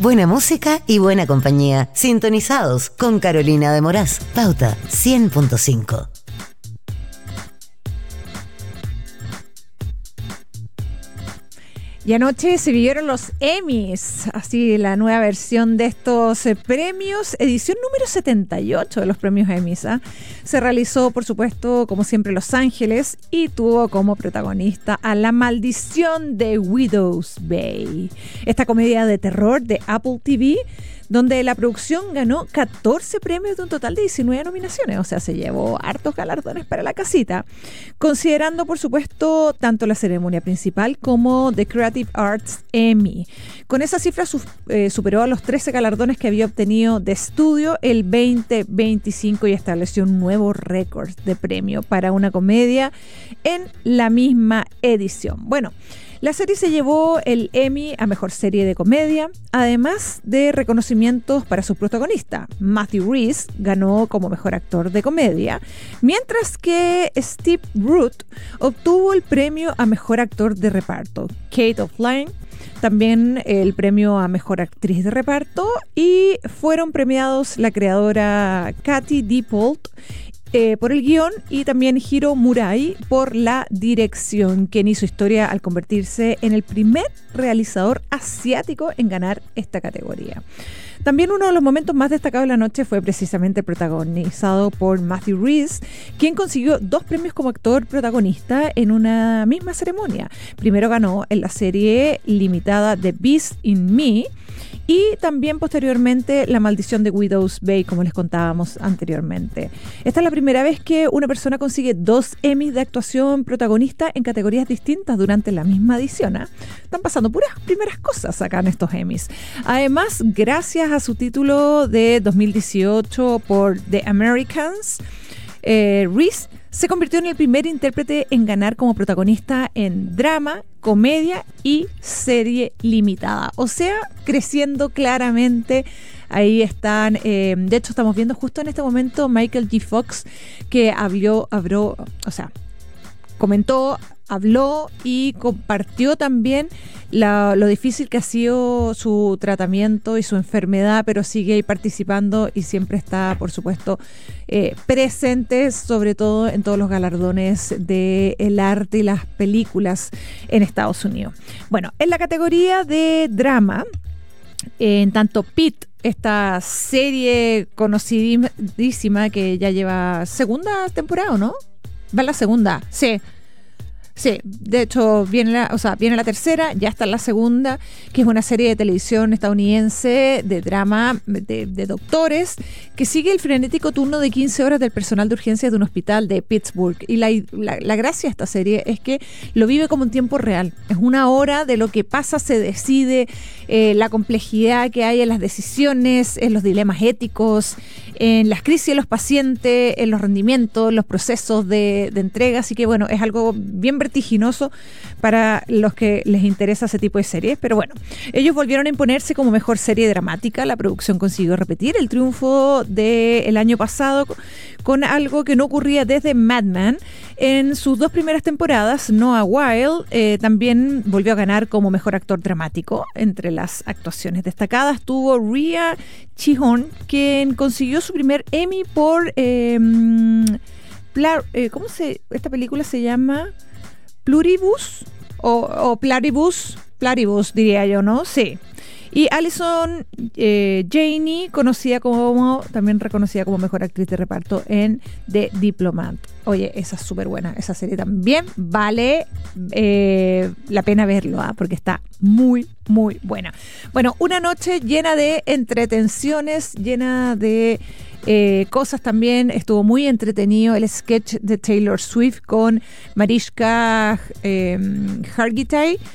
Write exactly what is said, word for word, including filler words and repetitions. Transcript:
buena música y buena compañía. Sintonizados con Carolina de Moraz. Pauta cien punto cinco. Y anoche se vivieron los Emmys, así la nueva versión de estos eh, premios, edición número setenta y ocho de los premios Emmys. ¿eh? Se realizó, por supuesto, como siempre, en Los Ángeles y tuvo como protagonista a La Maldición de Widow's Bay, esta comedia de terror de Apple T V, donde la producción ganó catorce premios de un total de diecinueve nominaciones, o sea, se llevó hartos galardones para la casita, considerando, por supuesto, tanto la ceremonia principal como The Creative Arts Emmy. Con esa cifra su, eh, superó a los trece galardones que había obtenido de estudio el veinte veinticinco y estableció un nuevo récord de premio para una comedia en la misma edición. Bueno, la serie se llevó el Emmy a Mejor Serie de Comedia, además de reconocimientos para su protagonista. Matthew Rhys ganó como Mejor Actor de Comedia, mientras que Steve Root obtuvo el premio a Mejor Actor de Reparto. Kate O'Flynn también el premio a Mejor Actriz de Reparto, y fueron premiados la creadora Katie Dippold Eh, por el guión y también Hiro Murai por la dirección, quien hizo historia al convertirse en el primer realizador asiático en ganar esta categoría. También uno de los momentos más destacados de la noche fue precisamente protagonizado por Matthew Rhys, quien consiguió dos premios como actor protagonista en una misma ceremonia. Primero ganó en la serie limitada The Beast in Me, y también posteriormente La Maldición de Widow's Bay, como les contábamos anteriormente. Esta es la primera vez que una persona consigue dos Emmys de actuación protagonista en categorías distintas durante la misma edición. ¿eh? Están pasando puras primeras cosas acá en estos Emmys. Además, gracias a su título de dos mil dieciocho por The Americans, eh, Rhys se convirtió en el primer intérprete en ganar como protagonista en drama, comedia y serie limitada. O sea, creciendo claramente. Ahí están, eh, de hecho estamos viendo justo en este momento Michael J. Fox, que habló, habló, o sea, comentó, habló y compartió también la, lo difícil que ha sido su tratamiento y su enfermedad, pero sigue ahí participando y siempre está, por supuesto, eh, presente, sobre todo en todos los galardones del arte y las películas en Estados Unidos. Bueno, en la categoría de drama, en tanto Pitt, esta serie conocidísima que ya lleva segunda temporada, ¿o no? Va la segunda, sí. Sí, de hecho viene la, o sea, viene la tercera, ya está la segunda, que es una serie de televisión estadounidense de drama de, de doctores que sigue el frenético turno de quince horas del personal de urgencias de un hospital de Pittsburgh. Y la, la, la gracia de esta serie es que lo vive como en tiempo real. Es una hora de lo que pasa, se decide, eh, la complejidad que hay en las decisiones, en los dilemas éticos, en las crisis de los pacientes, en los rendimientos, los procesos de, de entrega. Así que bueno, es algo bien vertiginoso para los que les interesa ese tipo de series, pero bueno, ellos volvieron a imponerse como mejor serie dramática. La producción consiguió repetir el triunfo del año pasado con algo que no ocurría desde Mad Men. En sus dos primeras temporadas, Noah Wyle eh, también volvió a ganar como mejor actor dramático. Entre las actuaciones destacadas tuvo Rhea Chihon, quien consiguió su primer Emmy por eh, Pla- eh, ¿cómo se esta película se llama? Pluribus o, o Plaribus, Plaribus diría yo, ¿no? Sí. Y Alison eh, Janey, conocida como, también reconocida como mejor actriz de reparto en The Diplomat. Oye, esa es súper buena, esa serie también vale eh, la pena verlo, ¿eh? Porque está muy, muy buena. Bueno, una noche llena de entretenciones, llena de eh, cosas también. Estuvo muy entretenido el sketch de Taylor Swift con Mariska eh, Hargitay,